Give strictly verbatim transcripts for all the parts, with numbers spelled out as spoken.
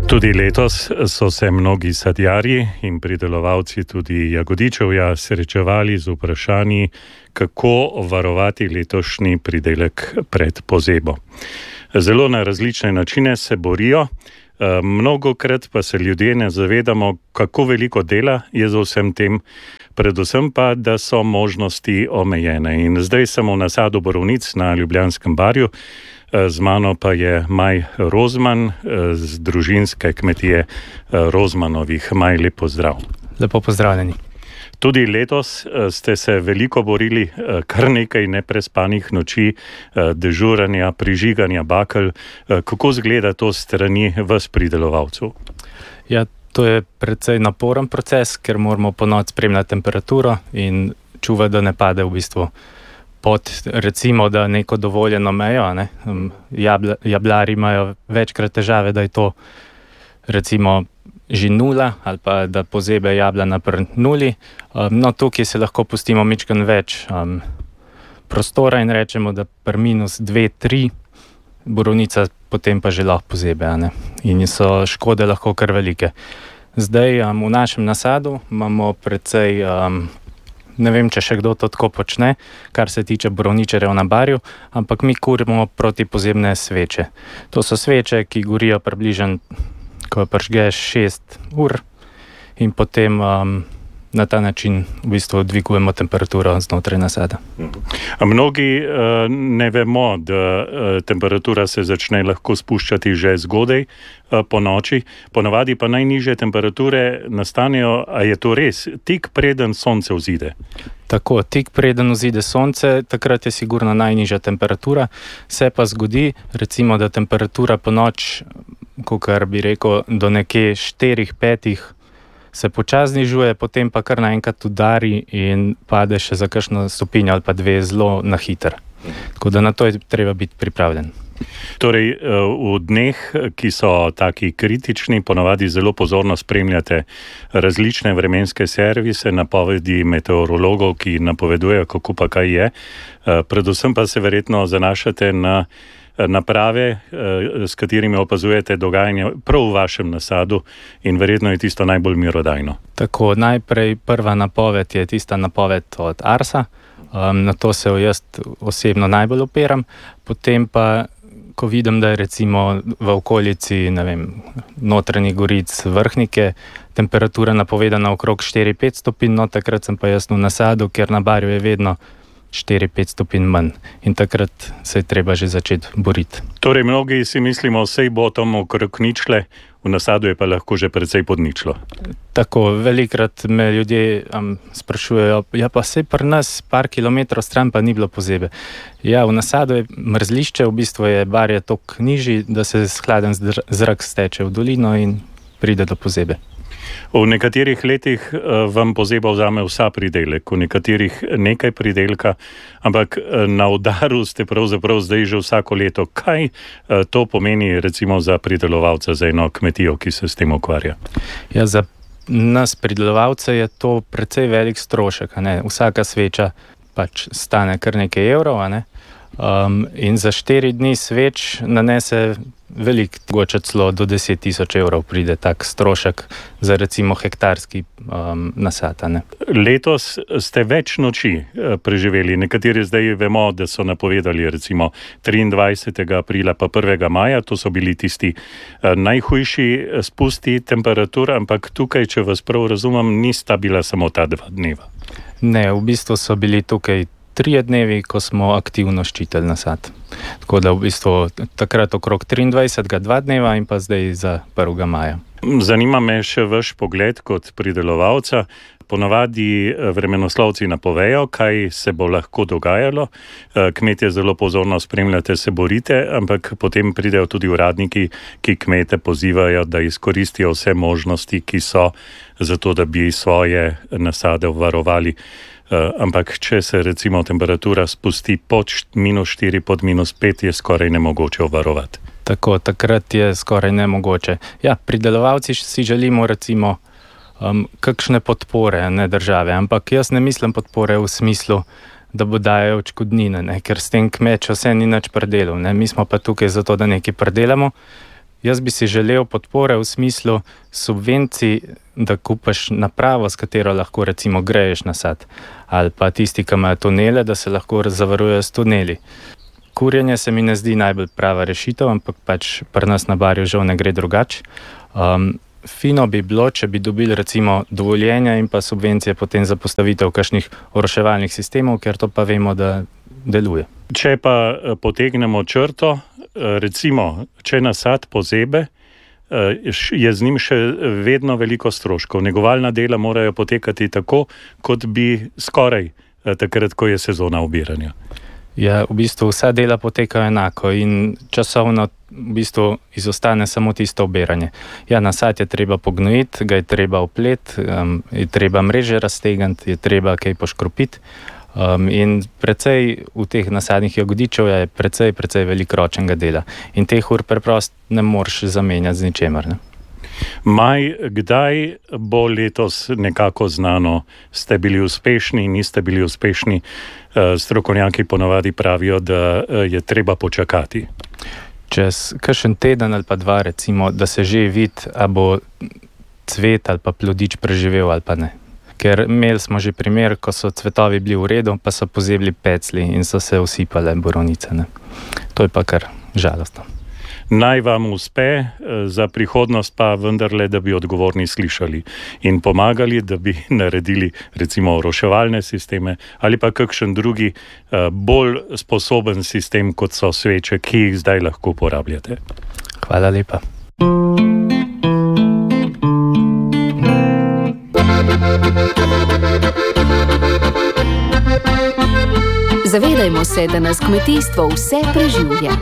Tudi letos so se mnogi sadjarji in pridelovalci tudi jagodičevja srečevali z vprašanji, kako varovati letošnji pridelek pred pozebo. Zelo na različne načine se borijo, mnogokrat pa se ljudje ne zavedamo, kako veliko dela je za vsem tem, predvsem pa, da so možnosti omejene. In zdaj sem v nasadu borovnic na Ljubljanskem barju, z mano pa je Maj Rozman z družinske kmetije Rozmanovih. Maj, lep pozdrav. Lepo pozdravljeni. Tudi letos ste se veliko borili, kar nekaj neprespanih noči, dežuranja, prižiganja bakel. Kako izgleda to strani vas pridelovalcev? Ja, to je precej naporen proces, ker moramo po noč spremljati temperaturo in čuvati, da ne pade v bistvu pod, recimo, da neko dovoljeno mejo. Ne? Jabla, jablari imajo večkrat težave, da je to recimo že nula ali pa da pozebe jablana pri nuli. No, tukaj se lahko pustimo mičken več um, prostora in rečemo, da pri minus dve, tri borovnica potem pa že lahko pozebe. Ne? In so škode lahko kar velike. Zdaj um, v našem nasadu imamo precej, um, ne vem, če še kdo to tako počne, kar se tiče borovničarjev na barju, ampak mi kurimo protipozebne sveče. To so sveče, ki gorijo približno, ko pržgeš šest ur in potem um, na ta način v bistvu dvigujemo temperaturo znotraj nasada. A mnogi uh, ne vemo, da uh, temperatura se začne lahko spuščati že zgodaj uh, po noči. Ponavadi pa najnižje temperature nastanejo, a je to res, tik preden sonce vzide? Tako, tik preden vzide sonce, takrat je sigurno najnižja temperatura. Se pa zgodi, recimo, da temperatura po noč, kakor bi rekel, do nekje štirih, petih se počasi znižuje, potem pa kar naenkrat udari in pade še za kakšno stopinjo ali pa dve zelo na hiter. Tako da na to je treba biti pripravljen. Torej, v dneh, ki so taki kritični, ponavadi zelo pozorno spremljate različne vremenske servise, napovedi meteorologov, ki napovedujejo, kako pa kaj je. Predvsem pa se verjetno zanašate na naprave, s katerimi opazujete dogajanje prav v vašem nasadu in verjetno je tisto najbolj mirodajno. Tako, najprej prva napoved je tista napoved od Arsa, um, na to se jaz osebno najbolj opiram, potem pa, ko vidim, da je recimo v okolici, ne vem, Notranjih Goric, Vrhnike, temperatura napovedana okrog štiri pet stopinj, no takrat sem pa jaz v nasadu, ker na barju je vedno štiri pet stopinj manj in takrat se je treba že začeti boriti. Torej, mnogi si mislimo, sej bo tam okrog ničle, v nasadu je pa lahko že precej pod ničlo. Tako, velikrat me ljudje um, sprašujejo, ja pa sej pri nas par kilometrov stran pa ni bilo pozebe. Ja, v nasadu je mrzlišče, v bistvu je barje toliko nižji, da se skladen zrak steče v dolino in pride do pozebe. V nekaterih letih vam pozeba vzame vsa pridelek, v nekaterih nekaj pridelka, ampak na udaru ste pravzaprav zdaj že vsako leto. Kaj to pomeni recimo za pridelovalca, za eno kmetijo, ki se s tem ukvarja? Ja, za nas pridelovalce je to precej velik strošek. Ne? Vsaka sveča pač stane kar nekaj evrov, a ne? Um, in za štiri dni sveč nanese velik, mogoče celo do deset tisoč evrov pride tak strošek za recimo hektarski um, nasad. Letos ste več noči preživeli. Nekateri zdaj vemo, da so napovedali recimo triindvajsetega aprila pa prvega maja, to so bili tisti uh, najhujši spusti temperatur, ampak tukaj, če vas prav razumem, nista bila samo ta dva dneva. Ne, v bistvu so bili tukaj trije dnevi, ko smo aktivno ščitili nasad. Tako da v bistvu takrat okrog triindvajsetega dva dneva in pa zdaj za prvega maja. Zanima me še vaš pogled kot pridelovalca. Ponavadi vremenoslovci napovejo, kaj se bo lahko dogajalo. Kmetje zelo pozorno spremljate, se borite, ampak potem pridejo tudi uradniki, ki kmete pozivajo, da izkoristijo vse možnosti, ki so za to, da bi svoje nasade varovali. Uh, ampak če se recimo temperatura spusti pod minus štiri, pod minus pet, je skoraj nemogoče obvarovati. Tako, takrat je skoraj nemogoče. Ja, pridelovalci si želimo recimo um, kakšne podpore, ne države, ampak jaz ne mislim podpore v smislu, da bo dajo odškodnine, ne, ker s tem kmet vse ni nič predelal. Ne. Mi smo pa tukaj zato, da nekaj predelamo Jaz bi si želel podpore v smislu subvencij, da kupaš napravo, s katero lahko recimo greješ nasad, ali pa tisti, ki imajo tunele, da se lahko zavarujejo s tuneli. Kurjenje se mi ne zdi najbolj prava rešitev, ampak pač pri nas na Barju žal ne gre drugače. Um, fino bi bilo, če bi dobili recimo dovoljenja in pa subvencije potem za postavitev kakšnih oroševalnih sistemov, ker to pa vemo, da deluje. Če pa potegnemo črto, recimo, če nasad pozebe, je z njim še vedno veliko stroškov. Negovalna dela morajo potekati tako, kot bi skoraj takrat, ko je sezona obiranja. Ja, v bistvu vsa dela potekajo enako in časovno v bistvu izostane samo tisto obiranje. Ja, nasad je treba pognojiti, ga je treba opleti, um, je treba mreže raztegniti, je treba kaj poškropiti. Um, in precej v teh nasadnih jagodičev je precej, precej velikoročnega dela. In teh ur preprosto ne moreš zamenjati z ničemer, ne? Maj, kdaj bo letos nekako znano, ste bili uspešni, niste bili uspešni? Strokovnjaki ponavadi pravijo, da je treba počakati. Čez kakšen teden ali pa dva recimo, da se že vidi, a bo cvet ali pa plodič preživel ali pa ne. Ker imeli smo že primer, ko so cvetovi bili v redu, pa so pozebli pecli in so se usipale borovnice, ne. To je pa kar žalostno. Naj vam uspe, za prihodnost pa vendarle, da bi odgovorni slišali in pomagali, da bi naredili recimo oroševalne sisteme ali pa kakšen drugi bolj sposoben sistem, kot so sveče, ki jih zdaj lahko uporabljate. Hvala lepa. Zavedajmo se, da nas kmetijstvo vse preživlja.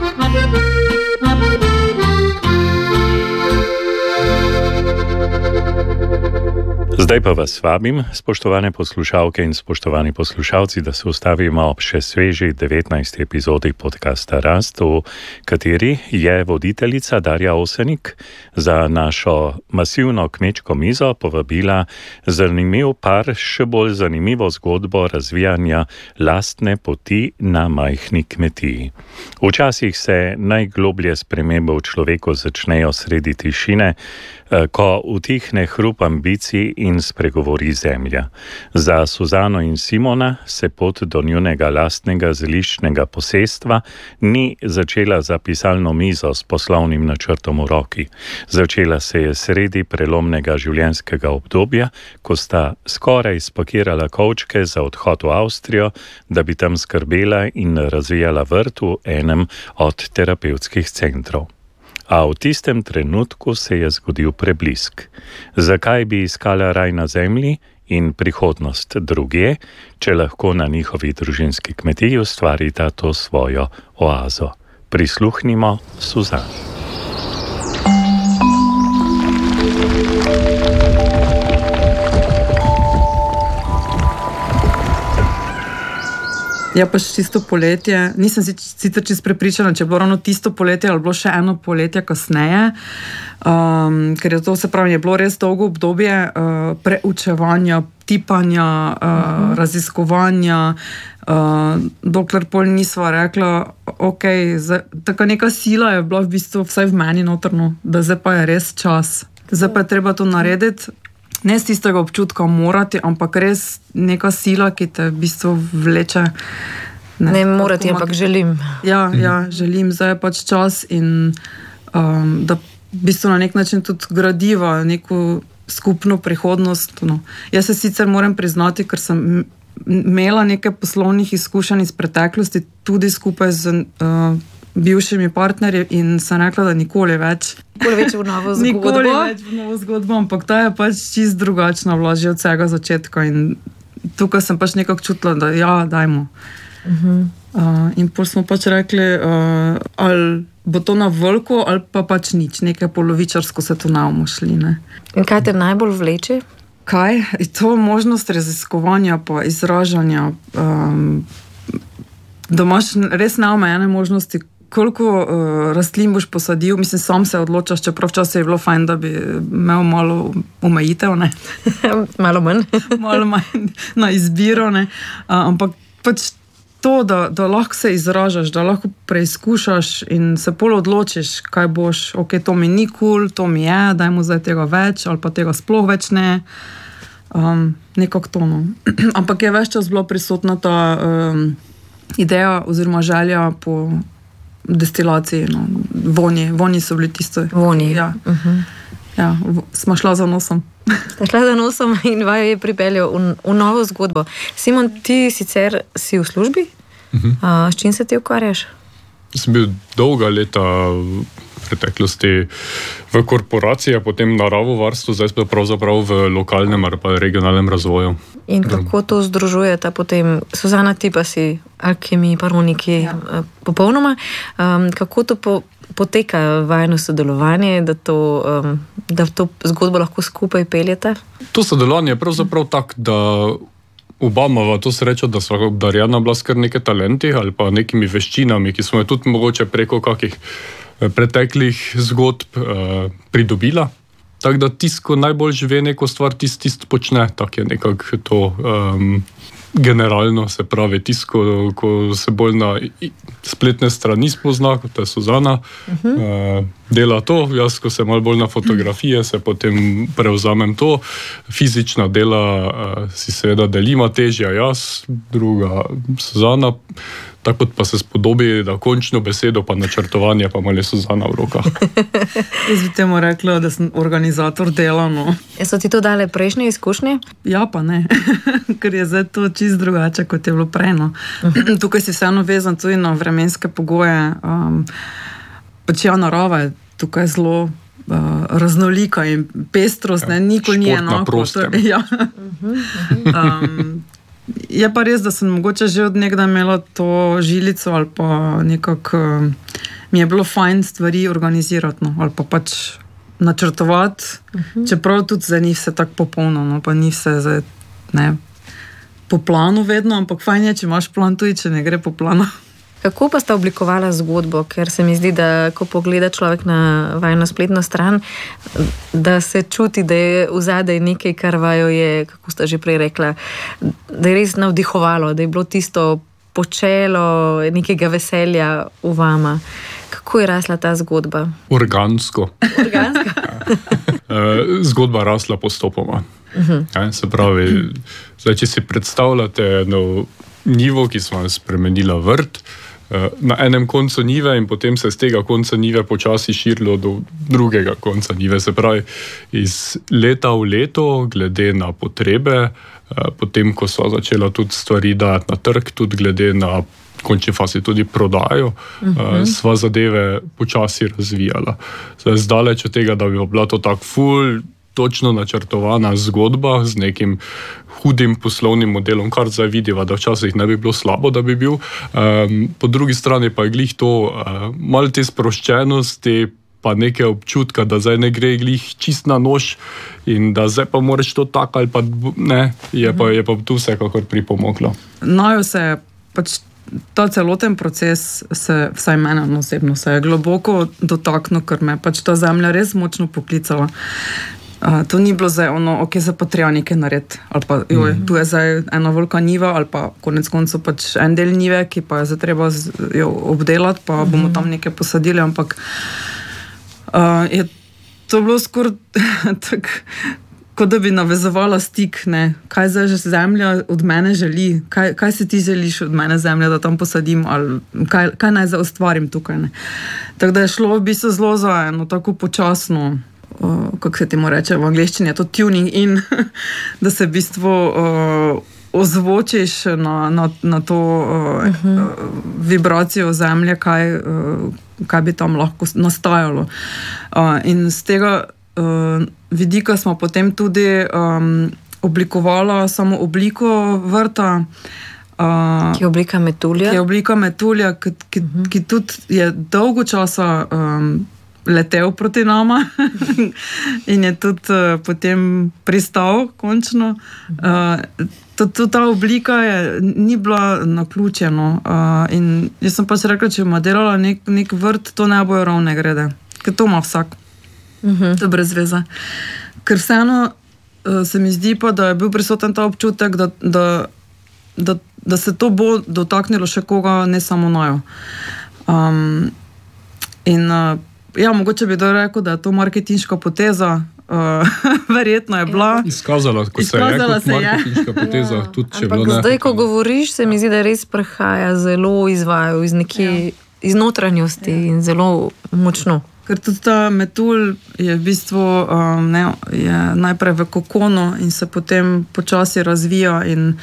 Zdaj pa vas vabim, spoštovane poslušalke in spoštovani poslušalci, da se ustavimo ob še sveži devetnajsti epizodi podcasta Rast, v kateri je voditeljica Darja Osenik za našo masivno kmečko mizo povabila zanimiv par, še bolj zanimivo zgodbo razvijanja lastne poti na majhni kmetiji. Včasih se najgloblje spremembe v človeku začnejo sredi tišine, ko utihne hrup ambicij in spregovori zemlja. Za Suzano in Simona se pot do njunega lastnega zeliščnega posestva ni začela za pisalno mizo s poslovnim načrtom v roki. Začela se je sredi prelomnega življenjskega obdobja, ko sta skoraj spakirala kovčke za odhod v Avstrijo, da bi tam skrbela in razvijala vrt v enem od terapevtskih centrov. A v tistem trenutku se je zgodil preblisk. Zakaj bi iskala raj na zemlji in prihodnost drugje, če lahko na njihovi družinski kmetiji ustvarita to svojo oazo? Prisluhnimo Suzani. Ja, pač tisto poletje, nisem sicer čisto prepričana, če je bilo ravno tisto poletje ali bilo še eno poletje kasneje, um, ker je to, se pravi, je bilo res dolgo obdobje uh, preučevanja, tipanja, uh, uh-huh. raziskovanja, uh, dokler pol nisva rekla, ok, taka neka sila je bila v bistvu vsaj v meni notrno, da zdaj pa je res čas. Zdaj pa je treba to narediti. Ne z tistega občutka morati, ampak res neka sila, ki te v bistvu vleče. Ne, ne morati, ampak želim. Ja, ja, želim. Zdaj je pač čas in um, da v bistvu na nek način tudi gradiva neko skupno prihodnost. No. Jaz se sicer moram priznati, ker sem imela nekaj poslovnih izkušenj iz preteklosti, tudi skupaj z uh, bivšimi partnerji in sem rekla, da nikoli več. Nikoli več v novo zgodbo. Nikoli več v novo zgodbo, ampak ta je pač čist drugačna bila že od vsega začetka in tukaj sem pač nekako čutila, da ja, dajmo. Uh-huh. Uh, in pol smo pač rekli, uh, ali bo to na veliko, ali pa pač nič, nekaj polovičarsko se to navmo šli, ne. In kaj te najbolj vleče? Kaj? Je to možnost raziskovanja pa izražanja, um, da imaš res neomejene možnosti, koliko uh, rastlin boš posadil, mislim, sam se odločaš, čeprav včasih je bilo fajn, da bi imel malo omejitev, ne? Malo manj. Malo manj na izbiro, ne? Uh, ampak pač to, da, da lahko se izražaš, da lahko preizkušaš in se pol odločiš, kaj boš, ok, to mi ni kul, cool, to mi je, dajmo zdaj tega več ali pa tega sploh več ne. Um, nekako to, no. Ampak je več čas bila prisotna ta um, ideja oziroma želja po destilaciji, no. Vonji, vonji so bili tisto. Vonji. Ja. Uh-huh. Ja, smo šla za nosom. Šla za nosom in vaju je pripeljal v, v novo zgodbo. Simon, ti sicer si v službi? Uh-huh. A, s čim se ti ukvarjaš? Sem bil dolga leta v preteklosti v korporaciji, potem naravovarstvu, zdaj pa pravzaprav v lokalnem ali pa regionalnem razvoju. In kako to združujete potem? Suzana, ti pa si alkemi, parmoniki, ja. Popolnoma. Um, kako to po, poteka vajno sodelovanje, da to, um, da to zgodbo lahko skupaj peljete? To sodelovanje je pravzaprav tak, da oba imava to srečo, da sva obdarjena bila s kar nekaj talenti ali pa nekimi veščinami, ki smo jo tudi mogoče preko kakih preteklih zgodb eh, pridobila. Tako da tist, ko najbolj žive neko stvar, tist, tist počne. Tako je nekako to um, generalno, se pravi, tist, ko, ko se bolj na spletne strani spozna, kot je Suzana, uh-huh. eh, dela to. Jaz, ko se malo bolj na fotografije, se potem prevzamem to. Fizična dela eh, si seveda delima težja jaz, druga Suzana. Tako pa se spodobi, da končno besedo pa načrtovanje pa malo Suzana v rokah. Jaz bi temu rekla, da sem organizator dela, no. E, so ti to dale prejšnje izkušnje? Ja, pa ne. Ker je zdaj to čist drugače, kot je bilo prej, no. Uh-huh. Tukaj si vseeno vezan tudi na vremenske pogoje. Um, pač ja, narava je tukaj zelo uh, raznolika in pestrost, ja, ne, nikoli ni enako. Ja. Uh-huh. um, Je pa res, da sem mogoče že od nekdaj imela to žilico ali pa nekako mi je bilo fajn stvari organizirati, no, ali pa pač načrtovati, uh-huh. čeprav tudi zdaj ni vse tako popolno, no, pa ni vse zdaj, ne, po planu vedno, ampak fajn je, če imaš plan tudi, če ne gre po planu. Kako pa sta oblikovala zgodbo? Ker se mi zdi, da ko pogleda človek na vajno spletno stran, da se čuti, da je vzadej nekaj, kar vaju je, kako sta že prej rekla, da je res navdihovalo, da je bilo tisto počelo nekega veselja v vama. Kako je rasla ta zgodba? Organsko. Organsko? Zgodba rasla postopoma. Uh-huh. Ja, se pravi, zdaj, če si predstavljate eno njivo, ki smo spremenila vrt, na enem koncu njive in potem se z tega konca njive počasi širilo do drugega konca njive. Se pravi, iz leta v leto, glede na potrebe, potem, ko so začela tudi stvari dajati na trg, tudi glede na končni fasi tudi prodajo, uh-huh. sva zadeve počasi razvijala. Zdaj, zdaleč od tega, da bi bila to tak ful, točno načrtovana zgodba z nekim hudim poslovnim modelom, kar zdaj vidiva, da včasih ne bi bilo slabo, da bi bil. Um, po drugi strani pa je glih to uh, malo te sproščenosti, pa nekaj občutka, da zdaj ne gre glih čist na nož in da zdaj pa moraš to tako ali pa ne, je pa, je pa tu vsekakor pripomoglo. Naju se pač ta celoten proces se, vsaj mene osebno, se je globoko dotaknil, ker me pač ta zemlja res močno poklicala. Uh, to ni bilo zdaj ono, ok, zdaj pa treba nekaj narediti, ali pa joj, mm-hmm. tu je zdaj ena velika njiva, ali pa konec koncev pač en del njive, ki pa je zdaj treba z, jo obdelati, pa mm-hmm. bomo tam nekaj posadili, ampak uh, je to bilo skoraj tako, kot da bi navezovala stik, ne, kaj zdaj že zemlja od mene želi, kaj, kaj si ti želiš od mene zemlja, da tam posadim, ali kaj, kaj naj zdaj ustvarim tukaj, ne. Tako da je šlo v bistvu zelo za eno tako počasno, Uh, kako se temu reče, v angleščini je to tuning in, da se v bistvu uh, ozvočiš na, na, na to uh, uh-huh. uh, vibracijo zemlje, kaj, uh, kaj bi tam lahko nastajalo. Uh, in z tega uh, vidika smo potem tudi um, oblikovala samo obliko vrta, Uh, ki je oblika metulja. Ki je oblika metulja, ki, ki, uh-huh. ki tudi je dolgo časa um, letel proti nama in je tudi uh, potem pristal končno. Uh, tudi ta oblika je, ni bila naključena. Uh, in jaz sem pač rekla, če bomo delala nek, nek vrt, to ne bojo ravne grede. Ker to ima vsak. Uh-huh. To je brez veze. Ker vseeno uh, se mi zdi pa, da je bil prisoten ta občutek, da, da da, da se to bo dotaknilo še koga, ne samo najo. Um, in uh, ja, mogoče bi to rekel, da je to marketinška poteza. Uh, verjetno je bila. Izkazala, ko se je kot marketinška poteza. Ja. Tudi, če ampak zdaj, ko govoriš, se mi zdi, da res prihaja zelo izvajo iz neke ja. iz notranjosti ja. in zelo močno. Ker tudi ta metul je v bistvu um, ne, je najprej v kokonu in se potem počasi razvija in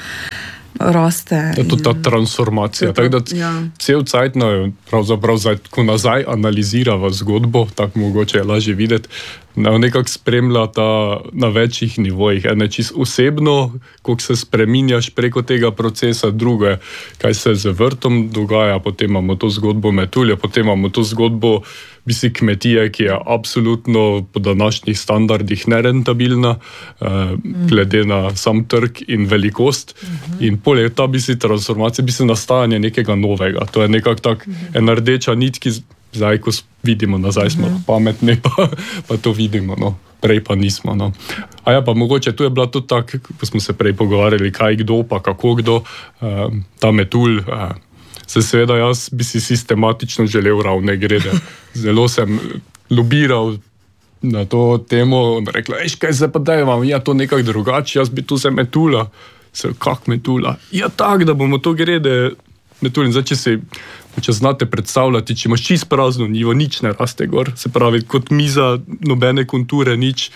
raste. Je to ta transformacija. Tako da ja. cel cajt, no, pravzaprav zdaj, ko nazaj analizirava zgodbo, tako mogoče je lažje videti, nekako spremlja ta na večjih nivojih. Ene čisto osebno, koliko se spreminjaš preko tega procesa, drugo je, kaj se z vrtom dogaja, potem imamo to zgodbo metulja, potem imamo to zgodbo bisi kmetije, ki je absolutno po današnjih standardih nerentabilna, eh, mm. glede na sam trg in velikost. Mm-hmm. In poleg ta bisi transformacija, bisi nastajanje nekega novega. To je nekako tak mm-hmm. ena rdeča nit, ki zdaj, ko vidimo nazaj, smo mm-hmm. pametni, pa, pa to vidimo, no. Prej pa nismo. No. A ja, pa mogoče tu je bila tudi tako, ko smo se prej pogovarjali, kaj kdo, pa kako kdo, eh, ta metul, eh, se seveda jaz bi si sistematično želel ravne grede. Zelo sem lobiral na to temo, rekla, eš, kaj se pa da imam, ja, to nekako drugače, jaz bi tu se metula. Se, kak metula? Ja, tak, da bomo to grede metuli. Zdaj, če se če znate predstavljati, če imaš čist prazno njivo, nič ne raste gor, se pravi, kot miza, nobene konture, nič.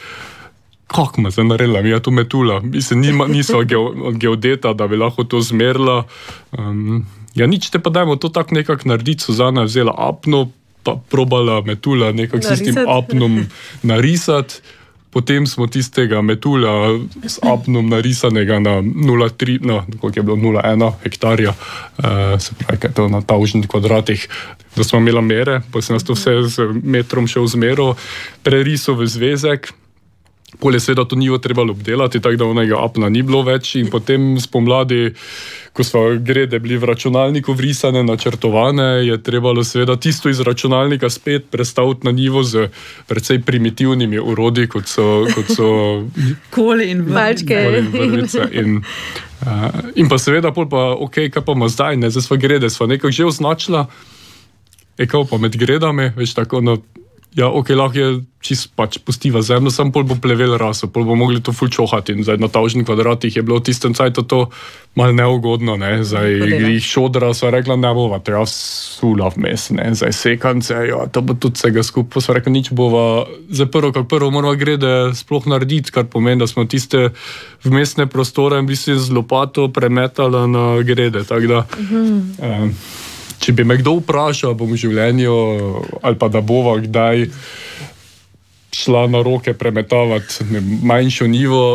Kako me zdaj naredila, mi je to metula? Mislim, nima, nisem od geodeta, da bi lahko to zmerila. Um, ja, nič, te pa dajmo to tako nekako narediti. Suzana je vzela apno, pa probala metula nekako s tistim apnom narisati. Potem smo tistega metula s apnom narisanega na nula celih tri, no, koliko je bilo, nula celih ena hektarja, uh, se pravi, kaj je to na tavžnih kvadratih, da smo imeli mere, pa se nas to vse z metrom še vzmero, prerisal v zvezek. Pol je seveda to njivo trebalo obdelati, tako da onega apna ni bilo več in potem spomladi, ko smo grede bili v računalniku vrisane, načrtovane, je trebalo seveda tisto iz računalnika spet prestaviti na njivo z precej primitivnimi urodji, kot so, kot so koli in vrvice. In, uh, in pa seveda pol pa, ok, kaj pa ima zdaj, ne, zdaj sva grede, sva nekako že označila, e kao pa med gredami, veš tako, no, ja, ok, lahko je čist pač pustiva zemljo, sam pol bo plevel raso, pol bo mogli to ful čohati in zdaj na tavžnih kvadratih je bilo v tistem cajtu to malo neugodno, ne, zdaj jih šodra sva rekla, ne bova, treba sula vmes, ne, zdaj sekance, ja, to bo tudi vsega skupaj, sva rekla, nič bova, zdaj prvo, kak prvo moramo grede sploh narediti, kar pomeni, da smo tiste vmesne prostore in bi se z lopato premetala na grede, tako da mhm. um, če bi me kdo vprašal, bom v življenju, ali pa da bova kdaj šla na roke premetavati ne, manjšo njivo,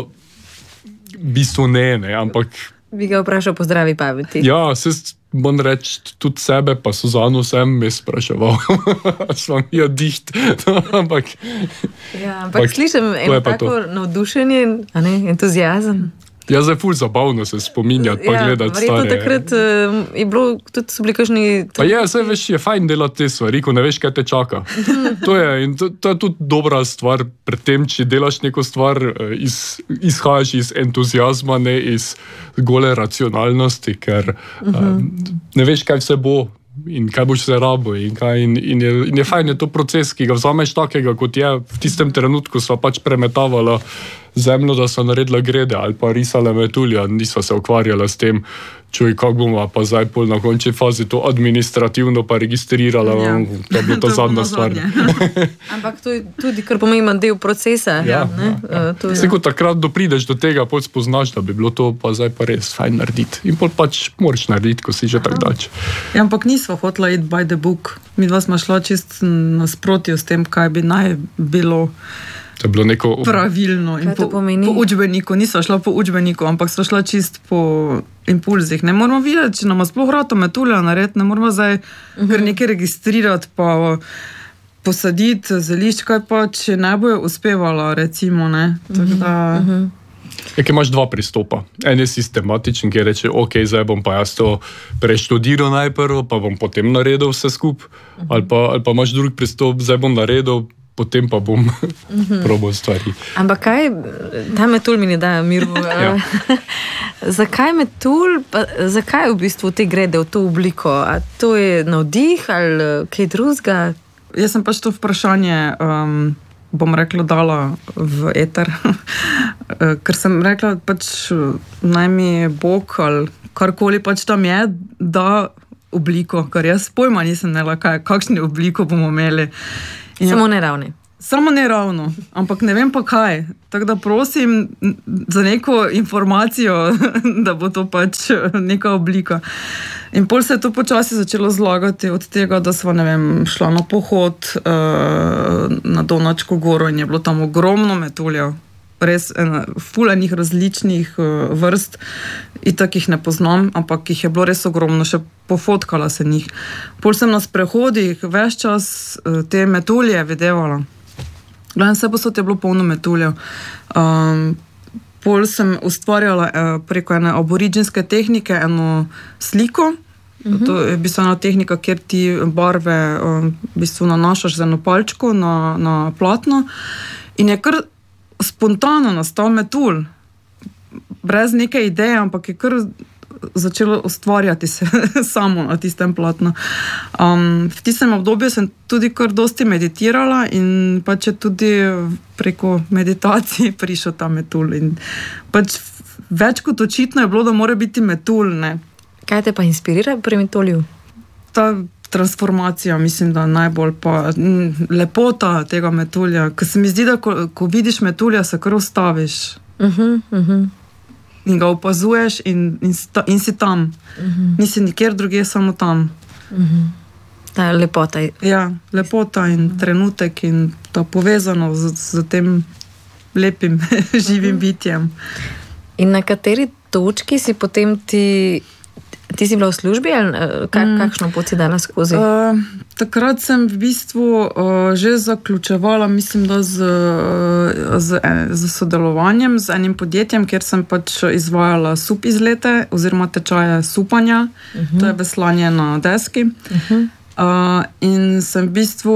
v bistvu ne, ne, ampak... Bi ga vprašal po zdravi pameti. Ja, se bom reči tudi sebe, pa Suzano sem me spraševal. Sva mi je diht. ampak... Ja, ampak, ampak slišim eno tako navdušenje, a ne, entuzijazem. Ja, zdaj ful zabavno se spominjati, pa ja, gledati stare. Verjetno takrat uh, je bilo, tudi so bili kakšni... Pa je, zdaj veš, je fajn delati te stvari, ko ne veš, kaj te čaka. To je, in to, to je tudi dobra stvar pred tem, če delaš neko stvar, iz, izhajaš iz entuzijazma, ne iz gole racionalnosti, ker uh-huh. um, ne veš, kaj vse bo in kaj boš se rabo in, kaj, in, in, je, in je fajn, je to proces, ki ga vzameš takega, kot je v tistem trenutku, sva pač premetavala zemljo, da so naredila grede ali pa risala metulja, nisva se ukvarjala s tem, čuj, kako bomo pa zdaj pol na končni fazi to administrativno pa registrirala, ja. To je bila ta zadnja stvar. Ampak to je tudi kar pomemben del procesa. Ja, ne? Ja, ja. Vse, ko takrat doprideš do tega, pol spoznaš, da bi bilo to pa zdaj pa res fajn narediti. In pol pač moraš narediti, ko si že tak dač. Ja, ampak nisva hotela iti by the book. Mi dva smo šla čist nasprotju s tem, kaj bi naj bilo To je bilo neko... pravilno. In po, po učbeniku, nisva šla po učbeniku, ampak sva šla čist po impulzih. Ne moramo videti, če nam sploh rata metulja narediti, ne moramo zdaj uh-huh. kar nekaj registrirati, pa posaditi zelišč, kaj pa, če ne bojo uspevala, recimo, ne. Tak da... uh-huh. Je, ki imaš dva pristopa. En je sistematičen, ki reče, ok, zdaj bom pa jaz to preštudiral najprv, pa bom potem naredil vse skup. Uh-huh. Ali pa, ali pa imaš drug pristop, zdaj bom naredil, potem pa bom mm-hmm. probal stvari. Ampak kaj, ta metul mi ne daje miru. ja. Zakaj metul, pa, zakaj v bistvu te grede v to obliko? A to je navdih ali kaj drugega? Jaz sem pač to vprašanje, um, bom rekla, dala v eter. Ker sem rekla, pač naj mi Bog ali karkoli pač tam je, da obliko, ker jaz pojma nisem nela, kaj, kakšne obliko bomo imeli. In samo neravne. Samo neravno, ampak ne vem pa kaj. Tako da prosim za neko informacijo, da bo to pač neka oblika. In pol se je to počasi začelo zlagati od tega, da sva, ne vem, šla na pohod uh, na Donačko goro in je bilo tam ogromno metuljev. Res fulanih različnih uh, vrst, itak jih ne poznam, ampak jih je bilo res ogromno, še pofotkala se njih. Pol sem na sprehodih ves čas uh, te metulje videvala. Gledam, vse posod je bilo polno metuljev. Um, pol sem ustvarjala uh, preko ene aboriginske tehnike eno sliko. Mm-hmm. To je v bistvu ena tehnika, kjer ti barve uh, v bistvu nanašaš z eno palčko na, na platno in je kar spontano nastal metul, brez neke ideje, ampak je kar začelo ustvarjati se samo na tistem platnu. Um, v tistem obdobju sem tudi kar dosti meditirala in pač je tudi preko meditacij prišel ta metul. In pač več kot očitno je bilo, da mora biti metul, ne. Kaj te pa inspirira pri metulju? Ta transformacija, mislim, da najbolj pa lepota tega metulja, ker se mi zdi, da ko, ko vidiš metulja, se kar ustaviš uh-huh, uh-huh. in ga opazuješ in, in, sta, in si tam. Uh-huh. Nisi nikjer drugje, samo tam. Uh-huh. Ta lepota. Ja, lepota in uh-huh. trenutek in ta povezano z, z tem lepim živim uh-huh. bitjem. In na kateri točki si potem ti Ti si bila v službi ali kak, mm. kakšno pot si dala skozi? Uh, takrat sem v bistvu uh, že zaključevala, mislim, da z, z, z sodelovanjem z enim podjetjem, kjer sem pač izvajala sup izlete oziroma tečaje supanja, uh-huh. to je veslanje na deski. Uh-huh. Uh, in sem v bistvu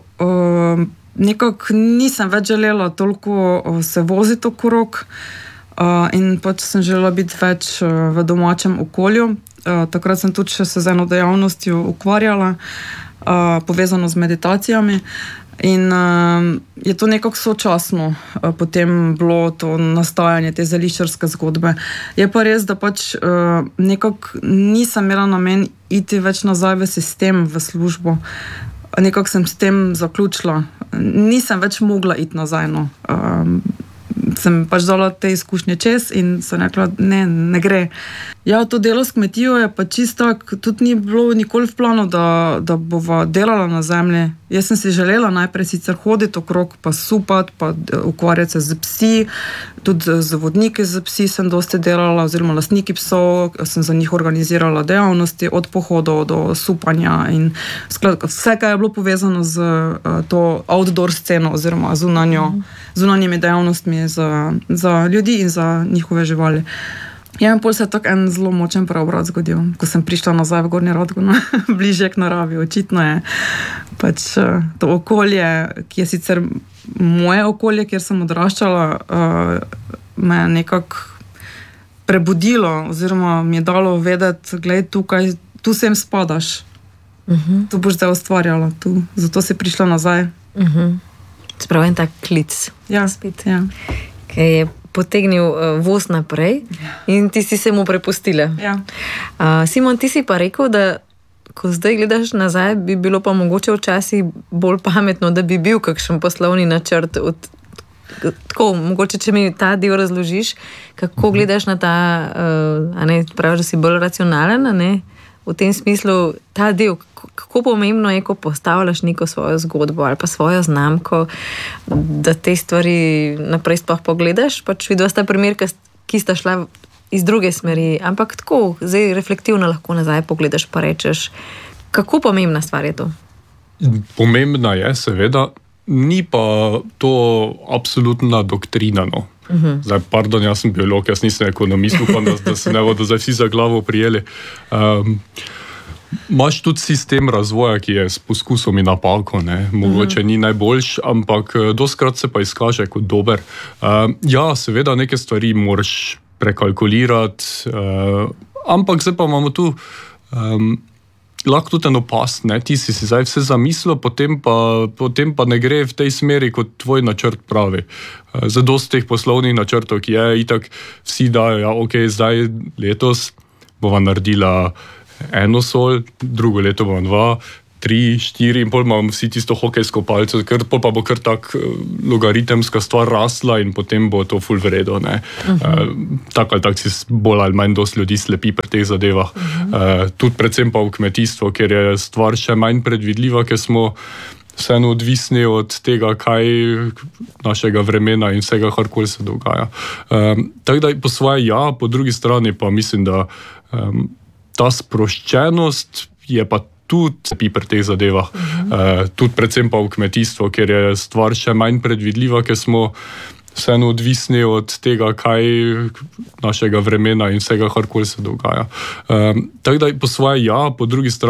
uh, nekako nisem več želela toliko uh, se voziti okrog uh, in pač sem želela biti več uh, v domačem okolju. Uh, takrat sem tudi še se z eno dejavnostjo ukvarjala, uh, povezano z meditacijami in uh, je to nekako sočasno uh, potem bilo to nastajanje te zeliščarske zgodbe. Je pa res, da pač uh, nekako nisem imela namen iti več nazaj v sistem, v službo. Nekako sem s tem zaključila. Nisem več mogla iti nazaj, no. Um, sem pač dala te izkušnje čez in sem rekla, ne, ne gre. Ja, to delo s kmetijo je pa čisto tak, tudi ni bilo nikoli v planu, da, da bova delala na zemlji. Jaz sem si želela najprej sicer hoditi okrog, pa supati, pa ukvarjati se z psi, tudi z vodniki z psi sem dosti delala, oziroma lastniki psov, sem za njih organizirala dejavnosti, od pohodov do supanja in skladka, vse, kaj je bilo povezano z uh, to outdoor sceno, oziroma zunanjo, zunanjimi dejavnostmi za, za ljudi in za njihove živali. Ja, in pol se je tako en zelo močen preobrat zgodil, ko sem prišla nazaj v Gornji Radgonu, bližje k naravi. Očitno je pač to okolje, ki je sicer moje okolje, kjer sem odraščala, me je nekako prebudilo, oziroma mi je dalo vedeti, glej, tukaj, tu sem spadaš. Uh-huh. Tu boš zdaj ustvarjala, tu. Zato si prišla nazaj. Uh-huh. Sprav en tak klic. Ja, spet, ja. Kaj je potegnil uh, voz naprej in ti si se mu prepustila. Ja. Uh, Simon, ti si pa rekel, da ko zdaj gledaš nazaj, bi bilo pa mogoče včasih bolj pametno, da bi bil kakšen poslovni načrt. Od, tako, mogoče, če mi ta del razložiš, kako gledaš na ta, uh, a ne, praviš, da si bolj racionalen, a ne? V tem smislu, ta del, kako pomembno je, ko postavljaš neko svojo zgodbo ali pa svojo znamko, da te stvari naprej sploh pogledaš. Pač vidva sta primer, ki sta šla iz druge smeri, ampak tako, zdaj reflektivno lahko nazaj pogledaš pa rečeš, kako pomembna stvar je to? Pomembna je, seveda, ni pa to absolutna doktrina, no. Uh-huh. Zdaj, pardon, jaz sem biolog, jaz nisem ekonomist, upam, da, da se ne bodo zdaj vsi za glavo prijeli. Um, Imaš tudi sistem razvoja, ki je s poskusom in napako, ne? Mogoče mm-hmm. ni najboljš, ampak doskrat se pa izkaže kot dober. Uh, ja, seveda neke stvari moraš prekalkulirati, uh, ampak zdaj pa imamo tu um, lahko tudi eno past, ne? Ti si si zdaj vse zamislil, potem pa, potem pa ne gre v tej smeri, kot tvoj načrt pravi. Uh, za dosti teh poslovnih načrtov, ki je itak vsi dajo, ja, ok, zdaj letos bova naredila eno sol, drugo leto bova dva, tri, štiri in pol imamo vsi tisto hokejsko palco, ker pol pa bo kar tak logaritemska stvar rasla in potem bo to ful vredo, ne. Uh-huh. Uh, tak ali tak si bolj ali manj dosti ljudi slepi pri teh zadevah. Uh-huh. Uh, tudi predvsem pa v kmetijstvo, ker je stvar še manj predvidljiva, ker smo vseeno odvisni od tega, kaj našega vremena in vsega, karkoli se dogaja. Um, tako da po svoje ja, po drugi strani pa mislim, da um, ta sproščenost je pa tudi pri teh zadevah. Uh-huh. Uh, tudi predvsem pa v kmetijstvo, ker je stvar še manj predvidljiva, ker smo vseeno odvisni od tega, kaj našega vremena in vsega, karkoli se dogaja. Um, tako da po svoje ja, po drugi strani